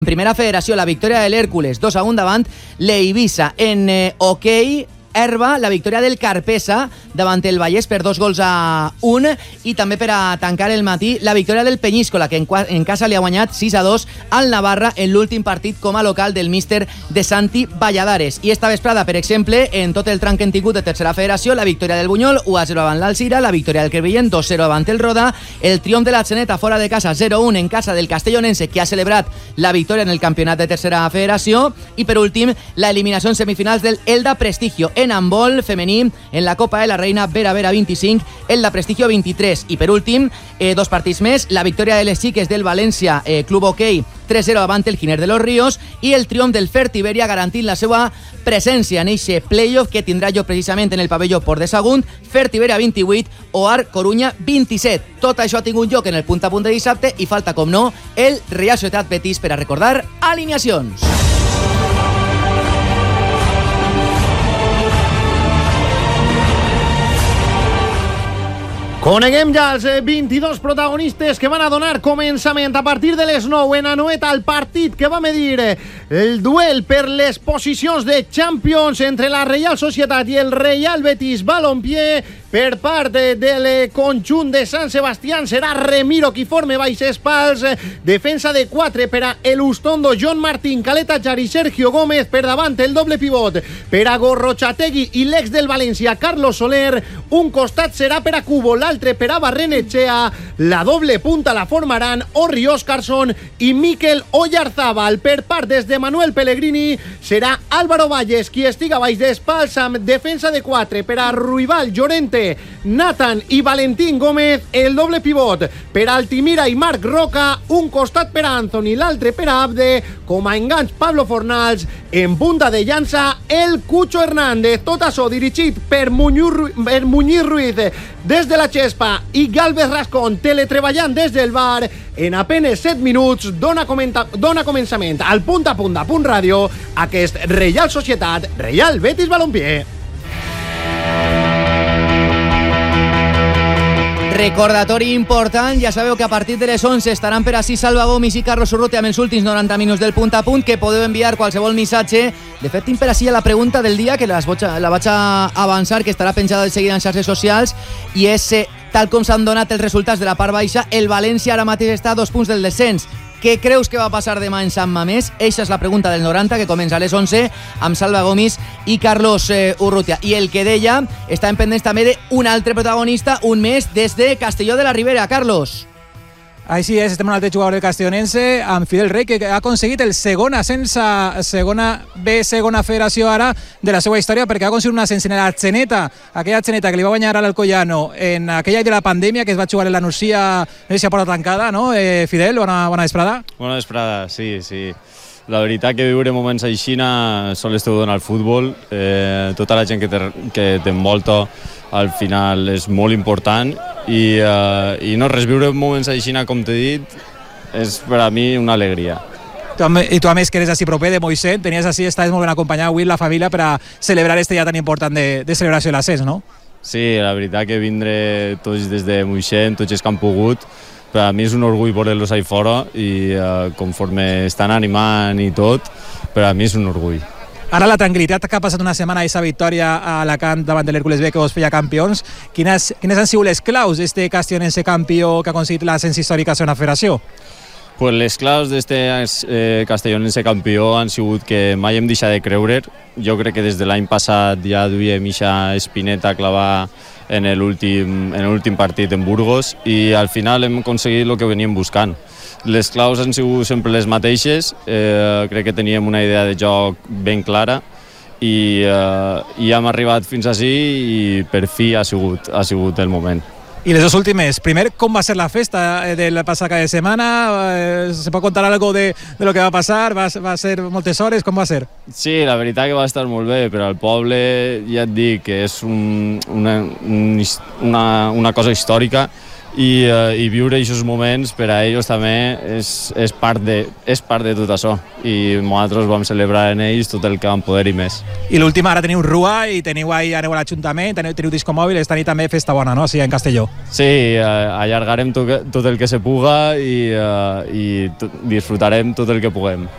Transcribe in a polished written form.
Primera federació, la victòria de l'Hèrcules 2-1 davant l'Eivissa. En hoquei herba, la victòria del Carpesa davant el Vallès per 2-1, i també per a tancar el matí la victòria del Peñíscola, que en casa li ha guanyat 6-2 al Navarra en l'últim partit com a local del míster de Santi Valladares. I esta vesprada, per exemple, en tot el tram que hem tingut de tercera federació, la victòria del Bunyol 1-0 davant l'Alzira, la victòria del Crevillent 2-0 davant el Roda, el triomf de la Xeneta fora de casa 0-1 en casa del Castellonense, que ha celebrat la victòria en el campionat de tercera federació, i per últim la eliminació en semifinals del Elda Prestigio. En handbol femení, en la Copa de la Reina, Vera 25, Elda Prestigio 23. I per últim, dos partits més, la victòria de les xiques del València Club Hoquei 3-0 davant el Giner de los Ríos, i el triomf del Fertiberia garantint la seva presència en eixe playoff que tindrà lloc precisament en el pavelló Port de Sagunt. Fertiberia 28, OAR Corunya 27. Tot això ha tingut lloc en el punt a punt de dissabte, i falta, com no, el Real Societat Betis per a recordar alineacions. Coneguem ja els 22 protagonistes que van a donar començament a partir de les 9 en Anoeta al partit que va medir el duel per les posicions de Champions entre la Real Societat i el Real Betis Balompié. Per part del conjunt de Sant Sebastián serà Remiro qui forme baixes pals, defensa de 4 per a Elustondo, John Martín, Caleta Jari, Sergio Gómez, per davant el doble pivot per a Gorrochategui i l'ex del València Carlos Soler. Un costat serà per a Cubo, l'altre per a Barrenetxea, la doble punta la formaran Orri Óscarson i Mikel Oyarzábal. Per part des de Manuel Pellegrini serà Álvaro Valles qui estiga baix d'espals amb defensa de 4 per a Ruibal, Llorente, Nathan i Valentín Gómez, el doble pivot per Altimira i Marc Roca, un costat per a Anthony, l'altre per a Abde, com a enganys Pablo Fornals, en punta de llança el Cucho Hernández. Tot això dirigit per Muñiz Ruiz des de la Xespa i Galvez Rascón teletreballant des del bar. En apenes 7 minuts dona començament al punt a punt de Punt Ràdio aquest Real Societat Real Betis Balompié. Recordatori important, ja sabeu que a partir de les 11 estaran per ací Salva Gomis i Carlos Urrutia amb els últims 90 minuts del punt a punt, que podeu enviar qualsevol missatge. De fet, tinc per ací la pregunta del dia, que la vaig a avançar, que estarà penjada de seguida en xarxes socials, i és, tal com s'han donat els resultats de la part baixa, el València ara mateix està a 2 punts del descens. Què creus que va passar demà en Sant Mamés? Eixa és la pregunta del 90, que comença a les 11 amb Salva Gomis i Carlos Urrutia. I el que deia, està en pendents també d'un altre protagonista, un més des de Castelló de la Ribera. Carlos. Així és, estem amb un altre jugador del Castellonense, amb Fidel Rey, que ha aconseguit el segon ascens a segona B, segona federació ara de la seva història, perquè ha aconseguit un ascens en la Xeneta, aquella Xeneta que li va guanyar a l'Alcoyano en aquell any de la pandèmia, que es va jugar en la Nucía, no sé si a porta tancada, no? Fidel, bona vesprada. Bona vesprada, sí. La veritat que viure moments així sols t'ho dona el futbol. Tota la gent que t'envolta al final és molt important, i no res, viure moments així, com t'he dit, és per a mi una alegria. I tu, a més, que eres així proper de Moixent, estaves molt ben acompanyat avui la família per a celebrar este ja tan important de celebració de l'ascens, no? Sí, la veritat que vindre tots des de Moixent, tots els que han pogut, per a mi és un orgull veure-los ahí fora, i conforme estan animant i tot, per a mi és un orgull. Ara la tranquil·litat que ha passat una setmana aquesta victòria a Alacant davant de l'Hèrcules B, que us feia campions, quines han sigut les claus d'este Castellonense campió que ha aconseguit l'ascens històric a segona federació? Pues les claus d'este Castellonense campió han sigut que mai hem deixat de creure. Jo crec que des de l'any passat ja duíem eixa espineta a clavar en l'últim partit en Burgos, i al final hem aconseguit el que veníem buscant. Les claus han sigut sempre les mateixes, crec que teníem una idea de joc ben clara, i hem arribat fins ací, i per fi ha sigut el moment. I les dues últimes, primer, com va ser la festa del passat cada setmana? Se pot contar alguna de lo que va passar? Va ser moltes hores? Com va ser? Sí, la veritat que va estar molt bé, però al poble ja et dic que és una cosa històrica, i viure aquests moments per a ells també és part de tot això, i nosaltres vam celebrar en ells tot el que vam poder i més. I l'última, ara teniu Rua i aneu a l'Ajuntament, teniu disco mòbil, esta nit també festa bona, no? Sí, en Castelló. Sí, allargarem tot el que se puga i disfrutarem tot el que puguem.